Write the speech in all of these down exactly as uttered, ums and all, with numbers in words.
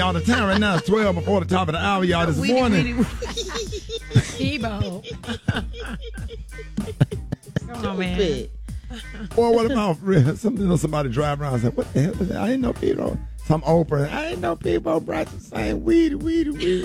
Y'all, the time right now is twelve before the top of the hour, y'all, this Weedy, morning. weedy, Ebo. Come on, man. Stupid. Or what about something? You know, somebody drive around and say, "What the hell is that? I ain't know people." Some old person, I ain't know people brought the same weedy, weedy, weedy.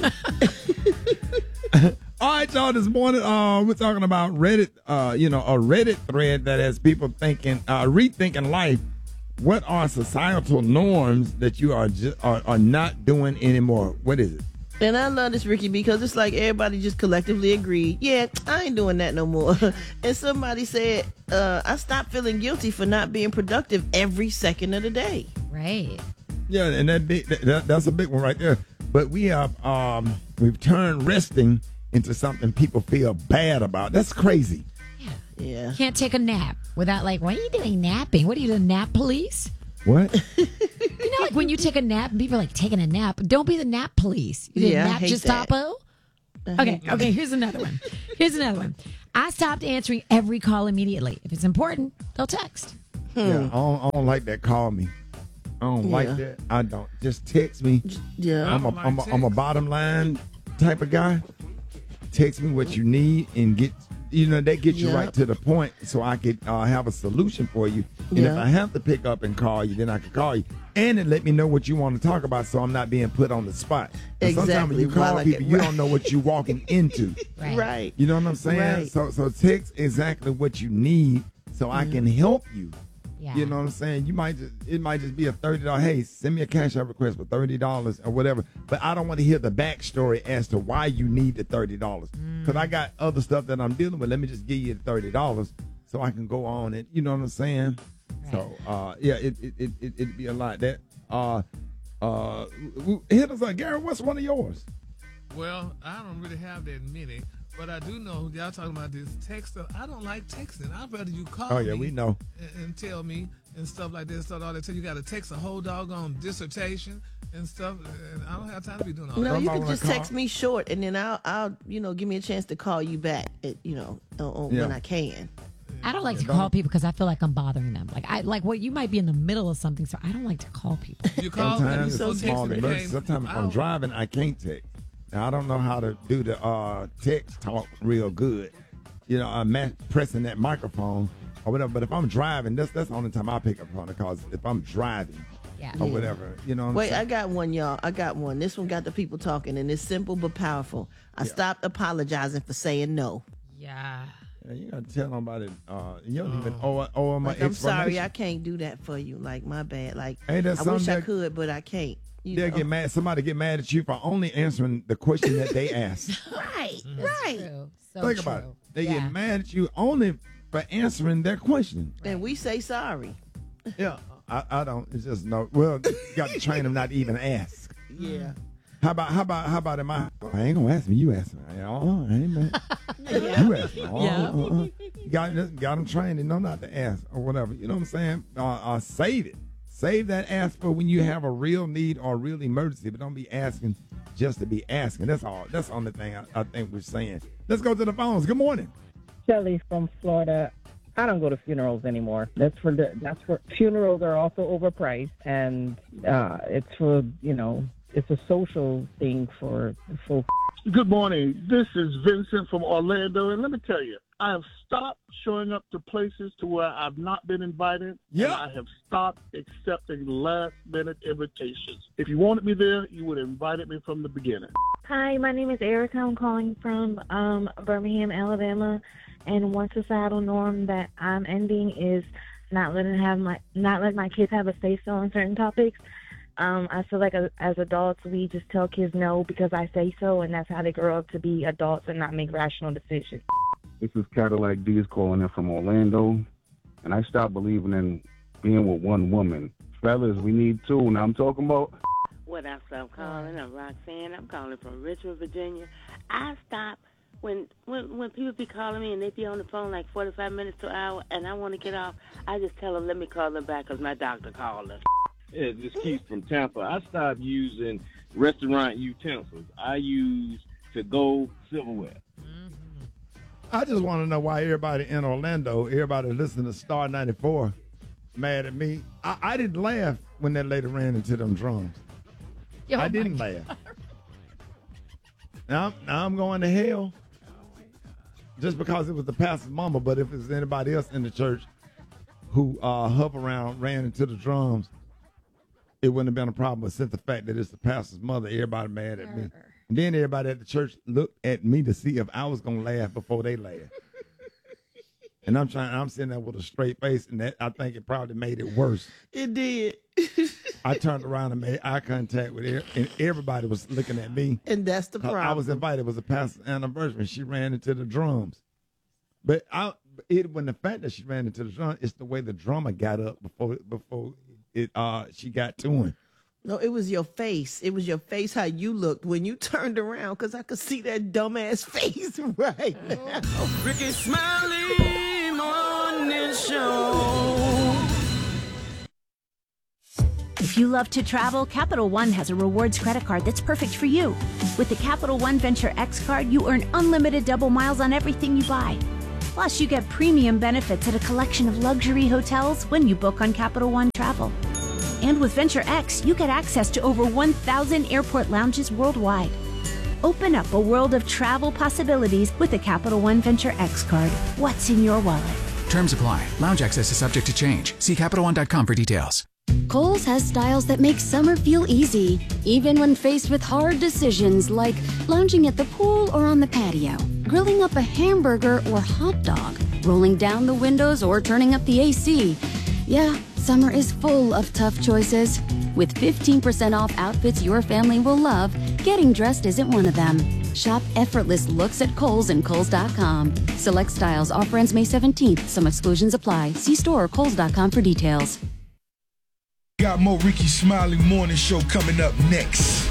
All right, y'all. This morning, uh, we're talking about Reddit. Uh, you know, a Reddit thread that has people thinking, uh, rethinking life. What are societal norms that you are just are, are not doing anymore? What is it? And I love this, Ricky, because it's like everybody just collectively agreed, yeah, I ain't doing that no more. And somebody said, uh, I stopped feeling guilty for not being productive every second of the day. Right. Yeah, and that, big, that that's a big one right there. But we have um, we've turned resting into something people feel bad about. That's crazy. Yeah. Can't take a nap without like, what are you doing napping? What are you, the nap police? What? You know, like when you take a nap and people are like, taking a nap. Don't be the nap police. You Yeah, I nap hate Gestapo? Okay, okay, here's another one. Here's another one. I stopped answering every call immediately. If it's important, they'll text. Yeah, I don't, I don't like that. Call me. I don't Yeah. like that. I don't. Just text me. Yeah. I'm a, like I'm, a, I'm a text. bottom line type of guy. Text me what you need and get, you know, they get you Yep. right to the point so I could uh, have a solution for you. And if Yeah. I have to pick up and call you, then I can call you. And it let me know what you want to talk about so I'm not being put on the spot. And Sometimes when Exactly. you call While I people, get- you right. don't know what you're walking into. Right. Right. You know what I'm saying? Right. So so text exactly what you need so I can help you. Yeah. You know what I'm saying? You might just it might just be a thirty dollars. Hey, send me a cash app request for thirty dollars or whatever. But I don't want to hear the backstory as to why you need the thirty dollars. Because I got other stuff that I'm dealing with. Let me just give you the thirty dollars so I can go on and you know what I'm saying? Right. So uh yeah, it it, it it it'd be a lot. That uh uh hit us up, Gary, what's one of yours? Well, I don't really have that many, but I do know y'all talking about this text stuff. I don't like texting. I'd rather you call Oh yeah, me we know. and, and tell me and stuff like this. Stuff all that. So you got to text a whole doggone dissertation and stuff. And I don't have time to be doing all No, that. you Somebody can wanna just call? text me short, and then I'll, I'll, you know, give me a chance to call you back, at, you know, on, on- Yeah. when I can. I don't like to don't- call people because I feel like I'm bothering them. Like I like what you might be in the middle of something, so I don't like to call people. You call Sometimes so it's text small me, emergency. hey, Sometimes if I'm I'll- driving, I can't text. Now, I don't know how to do the uh, text talk real good. You know, I'm ma- pressing that microphone or whatever. But if I'm driving, that's that's the only time I pick up on the calls. If I'm driving Yeah. or whatever, you know. What I'm Wait, I saying? got one, y'all. I got one. This one got the people talking, and it's simple but powerful. I stopped apologizing for saying no. Yeah. Yeah, you gotta tell nobody. Uh, you don't even owe, owe my Like, I'm sorry, I explanation. can't do that for you. Like, my bad. Like, Ain't that I wish something I that- could, but I can't. You They'll know? get mad. Somebody get mad at you for only answering the question that they asked. Right, That's right. true. So Think true. about it. They Yeah. get mad at you only for answering their question. And we say sorry. Yeah, I, I don't. It's just no. Well, you got to train them not to even ask. Yeah. How about how about how about in my? I ain't gonna ask me. You ask me. Oh, I ain't mad. You ask me. Oh, Yeah. uh, uh. You got got them trained and know not to ask or whatever. You know what I'm saying? Uh, uh, save it. Save that ask for when you have a real need or a real emergency, but don't be asking just to be asking. That's all. That's the only thing I, I think we're saying. Let's go to the phones. Good morning. Shelly from Florida. I don't go to funerals anymore. That's for the. That's for funerals are also overpriced, and uh, it's for you know it's a social thing for for. Good morning. This is Vincent from Orlando, and let me tell you, I have stopped showing up to places to where I've not been invited. Yeah. And I have stopped accepting last-minute invitations. If you wanted me there, you would have invited me from the beginning. Hi, my name is Erica. I'm calling from um, Birmingham, Alabama. And one societal norm that I'm ending is not letting have my not letting my kids have a say so on certain topics. Um, I feel like a, as adults, we just tell kids no because I say so, and that's how they grow up to be adults and not make rational decisions. This is Cadillac D's calling in from Orlando, and I stopped believing in being with one woman. Fellas, we need two. Now I'm talking about. What up, so I'm calling. I'm Roxanne. I'm calling from Richmond, Virginia. I stop when when when people be calling me and they be on the phone like forty-five minutes to an hour, and I want to get off. I just tell them let me call them back because my doctor called us. Yeah, this Keith from Tampa. I stopped using restaurant utensils. I use to-go silverware. I just want to know why everybody in Orlando, everybody listening to Star ninety-four, mad at me. I, I didn't laugh when that lady ran into them drums. Oh, I didn't laugh. Now, now I'm going to hell just because it was the pastor's mama. But if it was anybody else in the church who uh, hop around, ran into the drums, it wouldn't have been a problem. But since the fact that it's the pastor's mother, everybody mad at me. And then everybody at the church looked at me to see if I was going to laugh before they laughed. And I'm trying. I'm sitting there with a straight face, and that, I think it probably made it worse. It did. I turned around and made eye contact with her, and everybody was looking at me. And that's the problem. I was invited. It was a pastor's anniversary, and she ran into the drums. But I, it when the fact that she ran into the drum, it's the way the drummer got up before before it. Uh, she got to him. No, it was your face. It was your face, how you looked when you turned around, because I could see that dumbass face right now. Ricky Smiley Morning Show. If you love to travel, Capital One has a rewards credit card that's perfect for you. With the Capital One Venture X card, you earn unlimited double miles on everything you buy. Plus, you get premium benefits at a collection of luxury hotels when you book on Capital One Travel. And with Venture X, you get access to over one thousand airport lounges worldwide. Open up a world of travel possibilities with the Capital One Venture X card. What's in your wallet? Terms apply. Lounge access is subject to change. See Capital One dot com for details. Kohl's has styles that make summer feel easy, even when faced with hard decisions like lounging at the pool or on the patio, grilling up a hamburger or hot dog, rolling down the windows or turning up the A C. Yeah, summer is full of tough choices. With fifteen percent off outfits your family will love, getting dressed isn't one of them. Shop effortless looks at Kohl's and Kohl's dot com. Select styles. Offer ends May seventeenth. Some exclusions apply. See store or Kohl's dot com for details. Got more Ricky Smiley Morning Show coming up next.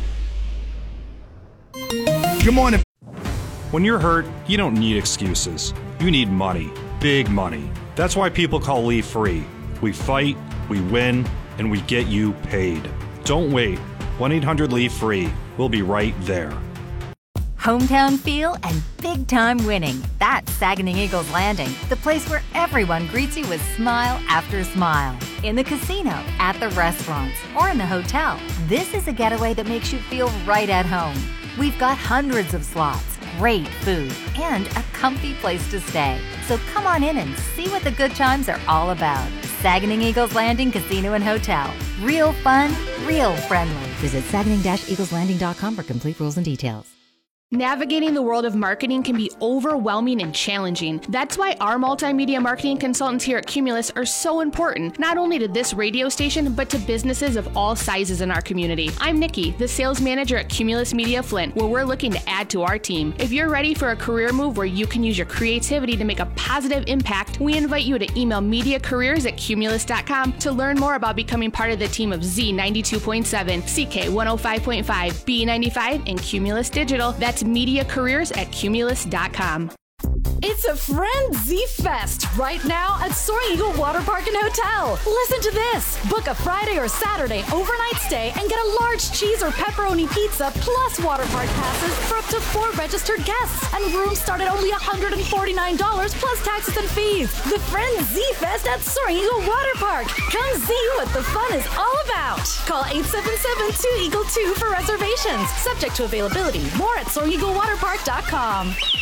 Good morning. When you're hurt, you don't need excuses. You need money. Big money. That's why people call Leave Free. We fight, we win, and we get you paid. Don't wait. one eight hundred leave free. We'll be right there. Hometown feel and big-time winning. That's Saginaw Eagles Landing, the place where everyone greets you with smile after smile. In the casino, at the restaurants, or in the hotel, this is a getaway that makes you feel right at home. We've got hundreds of slots, great food, and a comfy place to stay. So come on in and see what the good times are all about. Saginaw Eagles Landing Casino and Hotel. Real fun, real friendly. Visit Saginaw Eagles Landing dot com for complete rules and details. Navigating the world of marketing can be overwhelming and challenging. That's why our multimedia marketing consultants here at Cumulus are so important, not only to this radio station, but to businesses of all sizes in our community. I'm Nikki, the sales manager at Cumulus Media Flint, where we're looking to add to our team. If you're ready for a career move where you can use your creativity to make a positive impact, we invite you to email mediacareers at cumulus dot com to learn more about becoming part of the team of Z ninety-two point seven, C K one oh five point five, B ninety-five, and Cumulus Digital. That's media careers at cumulus dot com. It's a Frenzy Fest right now at Soaring Eagle Water Park and Hotel. Listen to this. Book a Friday or Saturday overnight stay and get a large cheese or pepperoni pizza plus water park passes for up to four registered guests. And rooms start at only one hundred forty-nine dollars plus taxes and fees. The Frenzy Fest at Soaring Eagle Water Park. Come see what the fun is all about. Call eight seven seven, two eagle two for reservations. Subject to availability. More at soaring eagle water park dot com.